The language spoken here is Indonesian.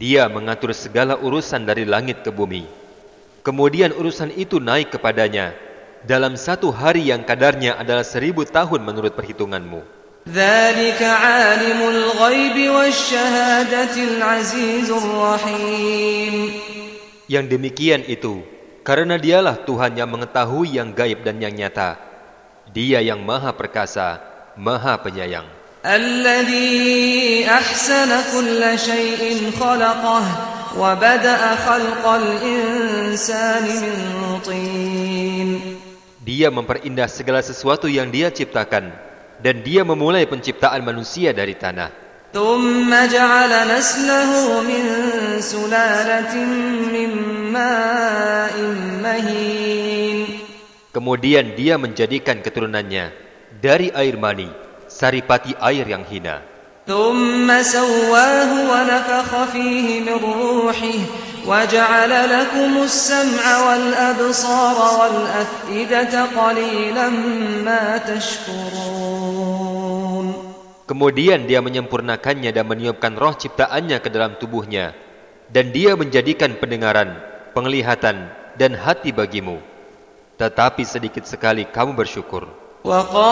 Dia mengatur segala urusan dari langit ke bumi. Kemudian urusan itu naik kepadanya dalam satu hari yang kadarnya adalah 1000 tahun menurut perhitunganmu. ذلك عالم الغيب والشهادة العزيز الرحيم. Yang demikian itu karena dialah Tuhan yang mengetahui yang gaib dan yang nyata. Dia yang maha perkasa, maha penyayang. الذي أحسن كل شيء خلقه وبدأ خلق الإنسان من طين. Dia memperindah segala sesuatu yang dia ciptakan, dan dia memulai penciptaan manusia dari tanah. ثم جعل نسله من سلالة من ماء مهين. Kemudian dia menjadikan keturunannya dari air mani, saripati air yang hina. ثم سواه ونفخ فيه من روحه وجعل لكم السمع والأبصار والأفئدة قليلا ما تشكرون. Kemudian dia menyempurnakannya dan meniupkan roh ciptaannya ke dalam tubuhnya, dan dia menjadikan pendengaran, penglihatan, dan hati bagimu. Tetapi sedikit sekali kamu bersyukur.